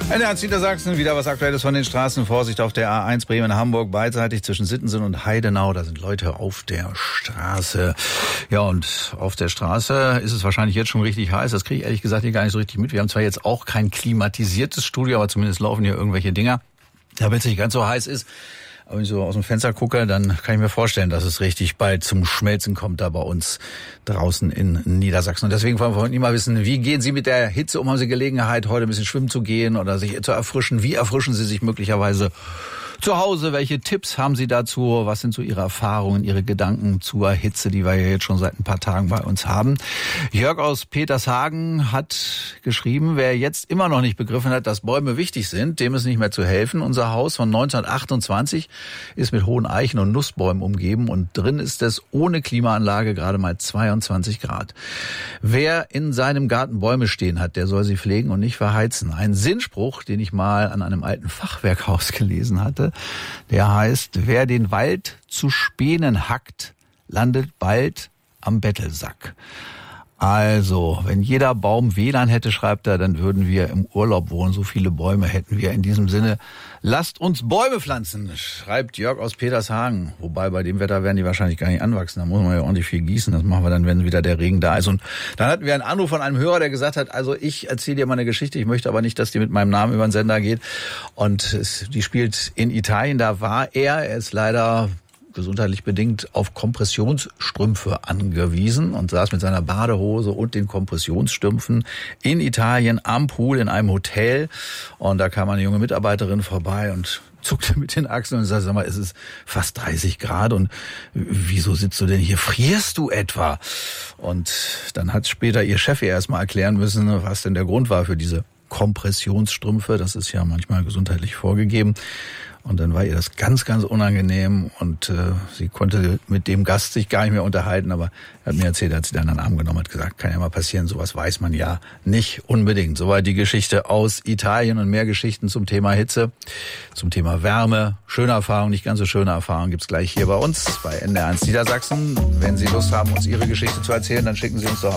NDR Niedersachsen, wieder was Aktuelles von den Straßen. Vorsicht auf der A1 Bremen-Hamburg, beidseitig zwischen Sittensen und Heidenau. Da sind Leute auf der Straße. Ja, und auf der Straße ist es wahrscheinlich jetzt schon richtig heiß. Das kriege ich ehrlich gesagt hier gar nicht so richtig mit. Wir haben zwar jetzt auch kein klimatisiertes Studio, aber zumindest laufen hier irgendwelche Dinger, damit es nicht ganz so heiß ist. Aber wenn ich so aus dem Fenster gucke, dann kann ich mir vorstellen, dass es richtig bald zum Schmelzen kommt da bei uns draußen in Niedersachsen. Und deswegen wollen wir heute mal wissen, wie gehen Sie mit der Hitze um? Haben Sie Gelegenheit, heute ein bisschen schwimmen zu gehen oder sich zu erfrischen? Wie erfrischen Sie sich möglicherweise zu Hause? Welche Tipps haben Sie dazu? Was sind so Ihre Erfahrungen, Ihre Gedanken zur Hitze, die wir ja jetzt schon seit ein paar Tagen bei uns haben? Jörg aus Petershagen hat geschrieben, wer jetzt immer noch nicht begriffen hat, dass Bäume wichtig sind, dem ist nicht mehr zu helfen. Unser Haus von 1928 ist mit hohen Eichen und Nussbäumen umgeben und drin ist es ohne Klimaanlage gerade mal 22 Grad. Wer in seinem Garten Bäume stehen hat, der soll sie pflegen und nicht verheizen. Ein Sinnspruch, den ich mal an einem alten Fachwerkhaus gelesen hatte, der heißt, wer den Wald zu Spänen hackt, landet bald am Bettelsack. Also, wenn jeder Baum WLAN hätte, schreibt er, dann würden wir im Urlaub wohnen. So viele Bäume hätten wir. In diesem Sinne, lasst uns Bäume pflanzen, schreibt Jörg aus Petershagen. Wobei, bei dem Wetter werden die wahrscheinlich gar nicht anwachsen. Da muss man ja ordentlich viel gießen. Das machen wir dann, wenn wieder der Regen da ist. Und dann hatten wir einen Anruf von einem Hörer, der gesagt hat, also ich erzähle dir mal eine Geschichte. Ich möchte aber nicht, dass die mit meinem Namen über den Sender geht. Und die spielt in Italien. Da war er ist leider gesundheitlich bedingt auf Kompressionsstrümpfe angewiesen und saß mit seiner Badehose und den Kompressionsstrümpfen in Italien am Pool in einem Hotel. Und da kam eine junge Mitarbeiterin vorbei und zuckte mit den Achseln und sagte, sag mal, es ist fast 30 Grad und wieso sitzt du denn hier? Frierst du etwa? Und dann hat später ihr Chef ihr erstmal erklären müssen, was denn der Grund war für diese Kompressionsstrümpfe. Das ist ja manchmal gesundheitlich vorgegeben. Und dann war ihr das ganz, ganz unangenehm und sie konnte mit dem Gast sich gar nicht mehr unterhalten, aber er hat mir erzählt, hat sie dann an den Arm genommen, hat gesagt, kann ja mal passieren, sowas weiß man ja nicht unbedingt. Soweit die Geschichte aus Italien und mehr Geschichten zum Thema Hitze, zum Thema Wärme. Schöne Erfahrungen, nicht ganz so schöne Erfahrungen gibt's gleich hier bei uns bei NDR1 Niedersachsen. Wenn Sie Lust haben, uns Ihre Geschichte zu erzählen, dann schicken Sie uns doch